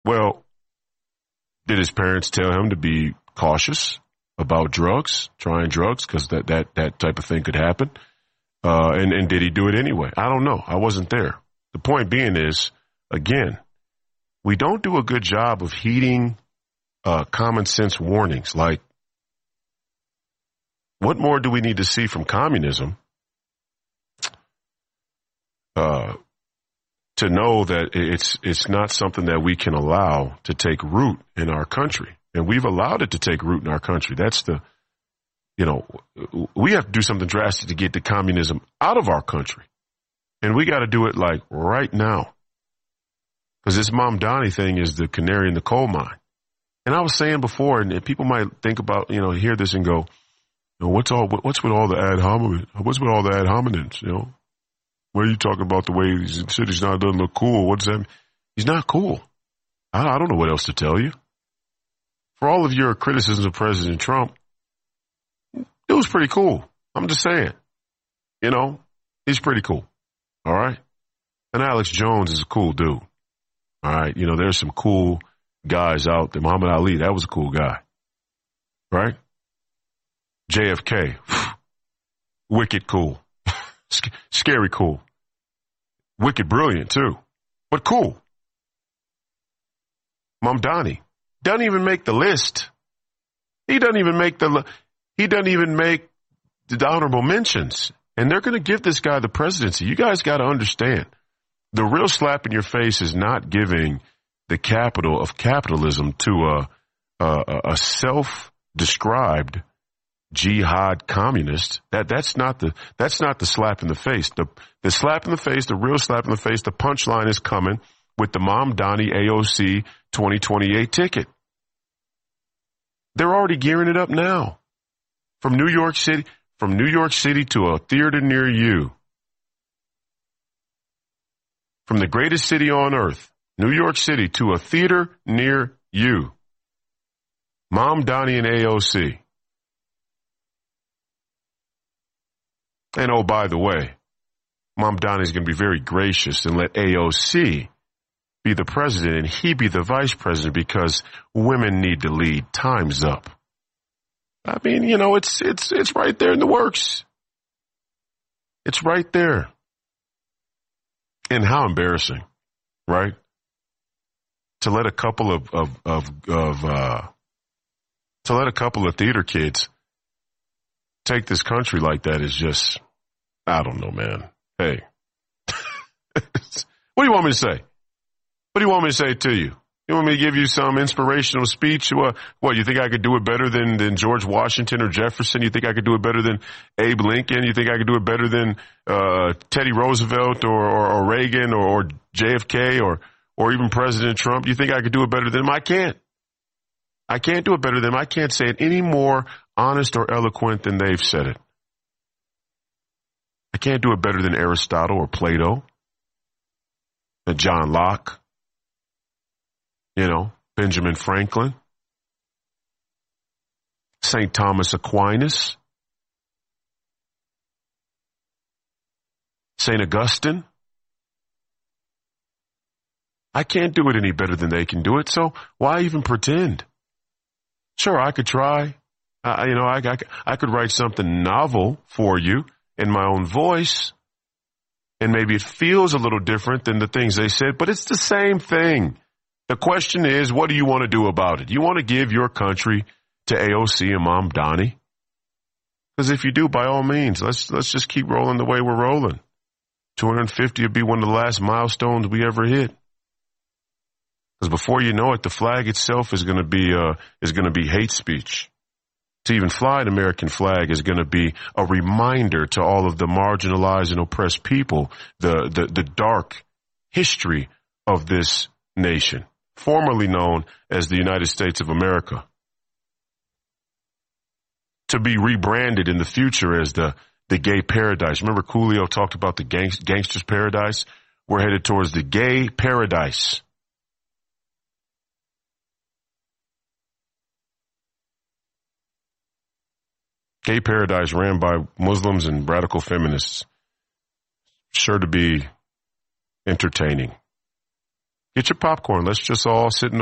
Well, did his parents tell him to be cautious about drugs, trying drugs, because that type of thing could happen? And did he do it anyway? I don't know. I wasn't there. The point being is, again, we don't do a good job of heeding common sense warnings. Like, what more do we need to see from communism to know that it's not something that we can allow to take root in our country? And we've allowed it to take root in our country. That's we have to do something drastic to get the communism out of our country. And we got to do it like right now. Because this Mamdani thing is the canary in the coal mine. And I was saying before, and people might think about, hear this and go, what's with all the ad hominem? What's with all the ad hominems? What are you talking about? The way he said doesn't look cool. What does that mean? He's not cool. I don't know what else to tell you. For all of your criticisms of President Trump, it was pretty cool. I'm just saying. He's pretty cool. All right? And Alex Jones is a cool dude. All right? There's some cool guys out there. Muhammad Ali, that was a cool guy. Right? JFK, wicked cool. Scary cool. Wicked brilliant, too. But cool. Mamdani doesn't even make the list. He doesn't even make the honorable mentions. And they're going to give this guy the presidency. You guys got to understand. The real slap in your face is not giving the capital of capitalism to a self-described jihad communist. That's not the slap in the face. The slap in the face, the real slap in the face, the punchline is coming with the Mamdani AOC 2028 ticket. They're already gearing it up now. From New York City to a theater near you. From the greatest city on earth, New York City, to a theater near you. Mamdani and AOC. And oh, by the way, Mamdani is going to be very gracious and let AOC be the president and he be the vice president because women need to lead. Time's up. I mean, it's right there in the works. It's right there. And how embarrassing, right? To let a couple of theater kids take this country like that is just, I don't know, man. Hey, what do you want me to say? What do you want me to say to you? You want me to give you some inspirational speech? What, you think I could do it better than George Washington or Jefferson? You think I could do it better than Abe Lincoln? You think I could do it better than Teddy Roosevelt or Reagan or JFK or even President Trump? You think I could do it better than them? I can't. I can't do it better than them. I can't say it any more honest or eloquent than they've said it. I can't do it better than Aristotle or Plato, than John Locke, Benjamin Franklin, St. Thomas Aquinas, St. Augustine. I can't do it any better than they can do it, so why even pretend? Sure, I could try. I could write something novel for you in my own voice, and maybe it feels a little different than the things they said, but it's the same thing. The question is, what do you want to do about it? You want to give your country to AOC and Mamdani? Because if you do, by all means, let's just keep rolling the way we're rolling. 250 would be one of the last milestones we ever hit. Because before you know it, the flag itself is going to be hate speech. To even fly an American flag is going to be a reminder to all of the marginalized and oppressed people, the dark history of this nation, formerly known as the United States of America. To be rebranded in the future as the gay paradise. Remember Coolio talked about the gangster's paradise? We're headed towards the gay paradise. Gay paradise ran by Muslims and radical feminists. Sure to be entertaining. Get your popcorn. Let's just all sit in